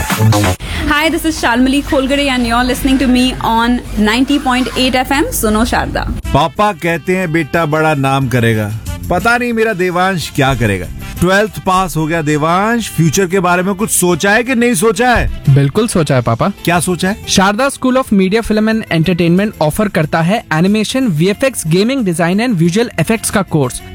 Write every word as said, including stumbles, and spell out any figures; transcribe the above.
Hi, this is Shalmali Kholgare and you're listening to me on ninety point eight F M सुनो शारदा। पापा कहते हैं बेटा बड़ा नाम करेगा, पता नहीं मेरा देवांश क्या करेगा। ट्वेल्थ पास हो गया देवांश, फ्यूचर के बारे में कुछ सोचा है कि नहीं सोचा है? बिल्कुल सोचा है पापा। क्या सोचा है? Sharda school of media film and entertainment offer करता है animation, VFX, gaming, design and visual effects का कोर्स